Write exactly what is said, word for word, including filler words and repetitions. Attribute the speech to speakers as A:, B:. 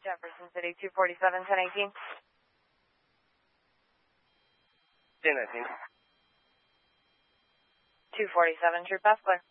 A: Jefferson City, two forty-seven, ten eighteen.
B: ten nineteen.
A: two forty-seven, True Pass Clear.